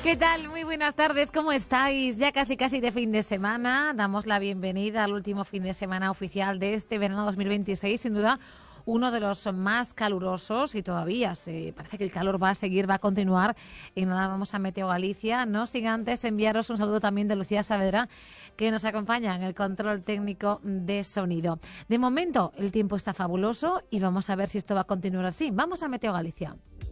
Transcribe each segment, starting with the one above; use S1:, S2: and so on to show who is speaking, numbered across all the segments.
S1: ¿Qué tal? Muy buenas tardes, ¿cómo estáis? Ya casi de fin de semana. Damos la bienvenida al último fin de semana oficial de este verano 2026. Sin duda, uno de los más calurosos y todavía parece que el calor va a continuar. Y nada, vamos a Meteo Galicia. No sin antes enviaros un saludo también de Lucía Saavedra, que nos acompaña en el control técnico de sonido. De momento, el tiempo está fabuloso y vamos a ver si esto va a continuar así. Vamos a Meteo Galicia.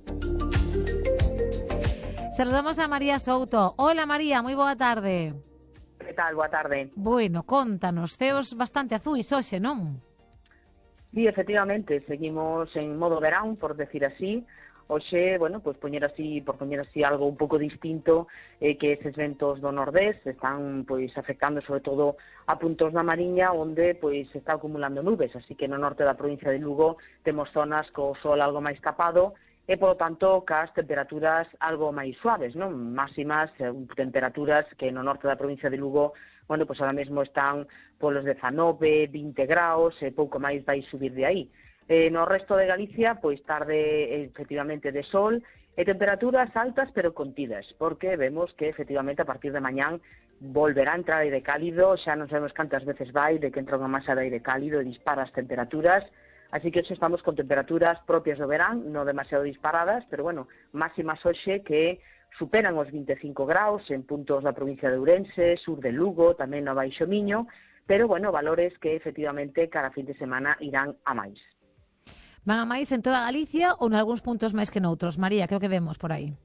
S1: Saludamos a María Souto. Hola María, moi boa tarde.
S2: Que tal? Boa tarde.
S1: Bueno, contanos, ceos bastante azuis hoxe, non?
S2: Sí, efectivamente, seguimos en modo verán, por decir así. Hoxe, bueno, pues por poñer así algo un pouco distinto, que eses ventos do nordés están pois afectando sobre todo a puntos da Mariña onde pois se está acumulando nubes, así que no norte da provincia de Lugo temos zonas co sol algo máis tapado e, polo tanto, cas temperaturas algo máis suaves, non? Máximas temperaturas que no norte da provincia de Lugo, bueno, pois ahora mesmo están polos 19, 20 graus, e pouco máis vai subir de aí. No resto de Galicia, pois tarde efectivamente de sol e temperaturas altas pero contidas, porque vemos que efectivamente a partir de mañán volverá a entrar aire cálido, xa non sabemos cantas veces vai de que entra unha masa de aire cálido e dispara as temperaturas. Así que hoxe estamos con temperaturas propias do verán, non demasiado disparadas, pero bueno, máximas hoxe que superan os 25 graus en puntos da provincia de Ourense, sur de Lugo, tamén no Baixo Miño, pero bueno, valores que efectivamente cada fin de semana irán a máis.
S1: Van a máis en toda Galicia ou en algúns puntos máis que noutros? María, que é o que vemos por aí?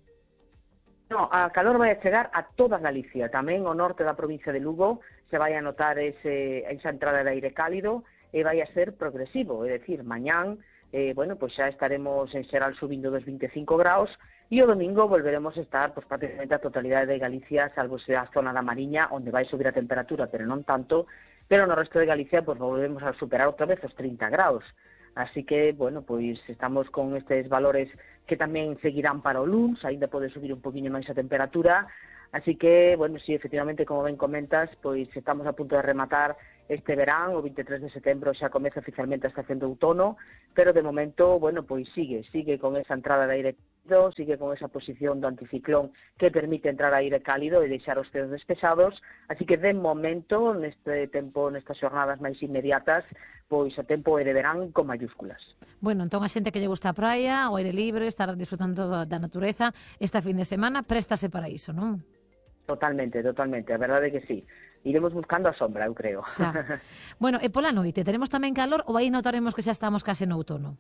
S2: No, a calor vai a chegar a toda Galicia, tamén o norte da provincia de Lugo se vai a notar esa entrada de aire cálido, e vai a ser progresivo, é dicir, mañán, bueno, pois xa estaremos en xeral subindo dos 25 graus e o domingo volveremos a estar pois, prácticamente a totalidade de Galicia, salvo se a zona da Mariña, onde vai subir a temperatura, pero non tanto, pero no resto de Galicia pois volvemos a superar outra vez os 30 graus. Así que, bueno, pois estamos con estes valores que tamén seguirán para o luns, aínda pode subir un poquinho máis a temperatura, así que, bueno, sí, efectivamente, como ben comentas, pois estamos a punto de rematar este verán, o 23 de setembro xa comeza oficialmente a estación de outono, pero de momento, bueno, pois sigue con esa entrada de aire cálido, sigue con esa posición do anticiclón que permite entrar aire cálido e deixar os ceos despejados, así que de momento, neste tempo, nestas xornadas máis inmediatas, pois o tempo é de verán con mayúsculas.
S1: Bueno, entón a xente que lle gusta a praia, o aire libre, estar disfrutando da natureza, esta fin de semana, préstase para iso, non?
S2: Totalmente, a verdade é que sí. Iremos buscando a sombra, eu creo.
S1: Xa. Bueno, e pola noite, teremos tamén calor ou aí notaremos que xa estamos case no outono?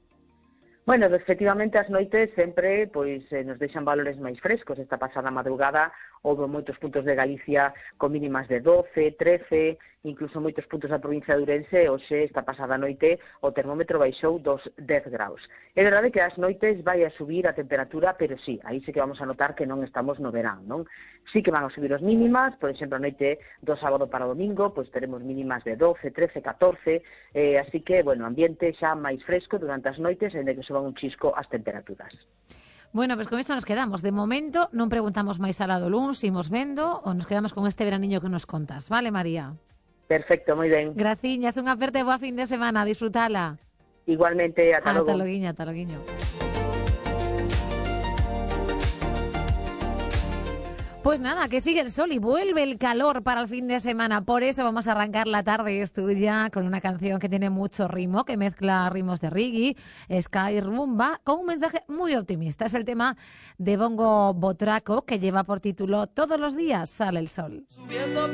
S2: Bueno, efectivamente, as noites sempre pois nos deixan valores máis frescos. Esta pasada madrugada houve moitos puntos de Galicia con mínimas de 12, 13, incluso moitos puntos da provincia de Ourense. Hoxe, esta pasada noite, o termómetro baixou dos 10 graus. É verdade que as noites vai a subir a temperatura, pero sí, aí sí que vamos a notar que non estamos no verán, non? Sí que van a subir os mínimas, por exemplo, a noite do sábado para o domingo, pois teremos mínimas de 12, 13, 14, así que, bueno, ambiente xa máis fresco durante as noites, en que suban un chisco as temperaturas.
S1: Bueno, pois con isto nos quedamos. De momento non preguntamos máis alá do luns, imos vendo ou nos quedamos con este veraniño que nos contas. Vale, María?
S2: Perfecto, moi ben.
S1: Graciñas, unha aperta e boa fin de semana, disfrutala.
S2: Igualmente, ata logo.
S1: Ata loguiño, ata loguiño. Pues nada, que sigue el sol y vuelve el calor para el fin de semana. Por eso vamos a arrancar la tarde es tuya con una canción que tiene mucho ritmo, que mezcla ritmos de reggae, ska y rumba, con un mensaje muy optimista. Es el tema de Bongo Botraco, que lleva por título Todos los días sale el sol. Subiendo